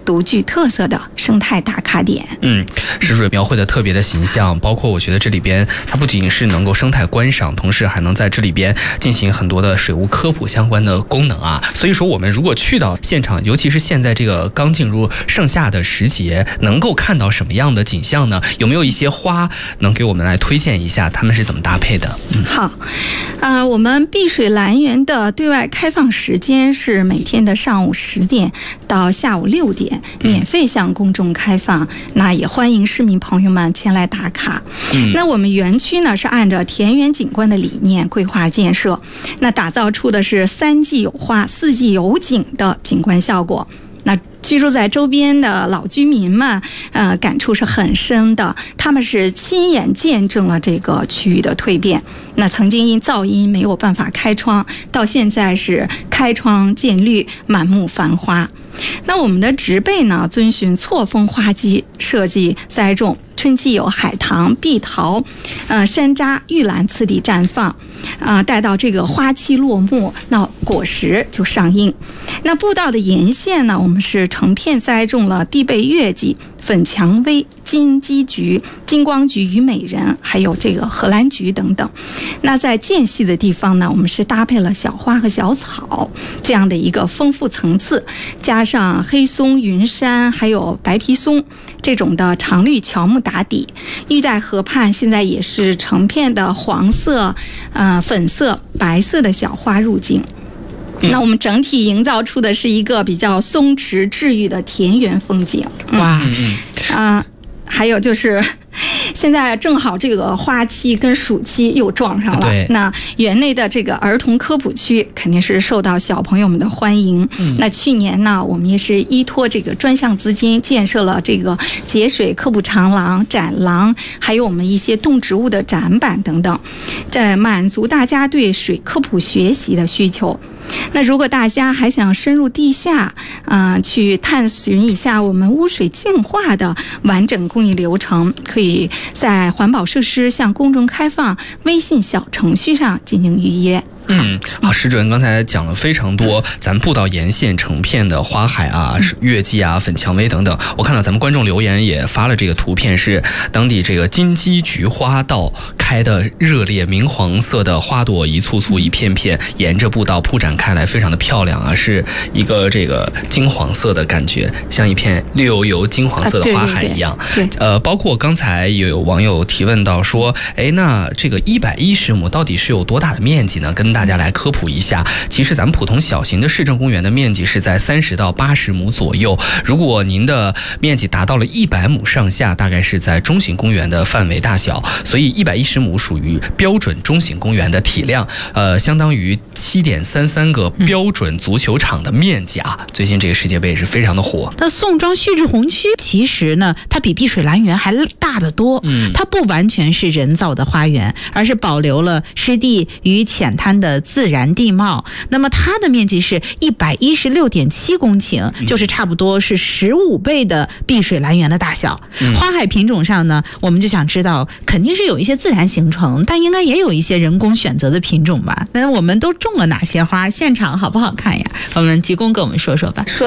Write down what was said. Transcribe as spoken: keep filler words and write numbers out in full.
独具特色的生态打卡点。 嗯，石主任描绘的特别的形象，包括我觉得这里边它不仅是能够生态观赏，同时还能在这里边进行很多的水务科普相关的功能啊。所以说我们如果去到现场，尤其是现在这个刚进入盛夏的时节，能够看到什么样的景象呢？有没有一些花能给我们来推荐一下，他们是怎么搭配的？嗯， 好，呃，我们碧水蓝园的对外开放时间是每天的上午十点到下午六点，免费向公众开放。嗯、那也欢迎市民朋友们前来打卡。嗯、那我们园区呢是按照田园景观的理念规划建设，那打造出的是三季有花、四季有景的景观效果。那居住在周边的老居民们，呃，感触是很深的。他们是亲眼见证了这个区域的蜕变。那曾经因噪音没有办法开窗，到现在是开窗见绿，满目繁花。那我们的植被呢，遵循错峰花季设计栽种。春季有海棠、碧桃、呃山楂、玉兰次第绽放，啊、呃，待到这个花期落幕，那果实就上映。那步道的沿线呢，我们是成片栽种了地贝月季、粉蔷薇、金鸡菊、金光菊、虞美人，还有这个荷兰菊等等。那在间隙的地方呢，我们是搭配了小花和小草这样的一个丰富层次，加上黑松、云杉还有白皮松这种的常绿乔木打底。玉带河畔现在也是成片的黄色、呃粉色、白色的小花入境。那我们整体营造出的是一个比较松弛治愈的田园风景。 哇， 嗯，啊、呃，还有就是现在正好这个花期跟暑期又撞上了，那园内的这个儿童科普区肯定是受到小朋友们的欢迎。嗯、那去年呢，我们也是依托这个专项资金建设了这个节水科普长廊、展廊，还有我们一些动植物的展板等等，这满足大家对水科普学习的需求。那如果大家还想深入地下，呃，去探寻一下我们污水净化的完整工艺流程，可以在环保设施向公众开放微信小程序上进行预约。 嗯，好，石主任刚才讲了非常多咱步道沿线成片的花海啊、月季啊、粉蔷薇等等。我看到咱们观众留言也发了这个图片，是当地这个金鸡菊花道开的热烈，明黄色的花朵一簇簇一片片沿着步道铺展开来，非常的漂亮啊，是一个这个金黄色的感觉，像一片绿油油金黄色的花海一样。 啊、对对对对呃，包括刚才也有网友提问到说，哎，那这个一百一十亩到底是有多大的面积呢？跟大家来科普一下，其实咱们普通小型的市政公园的面积是在三十到八十亩左右。如果您的面积达到了一百亩上下，大概是在中型公园的范围大小。所以一百一十亩属于标准中型公园的体量，呃，相当于七点三三个标准足球场的面积啊。最近这个世界杯也是非常的火。 那宋庄旭日红区其实呢，它比碧水蓝园还大得多。嗯，它不完全是人造的花园，而是保留了湿地与浅滩的自然地貌。那么它的面积是一百一十六点七公顷，就是差不多是十五倍的碧水蓝园的大小。嗯、花海品种上呢，我们就想知道，肯定是有一些自然形成，但应该也有一些人工选择的品种吧？那我们都种了哪些花？现场好不好看呀？我们吉工跟我们说说吧。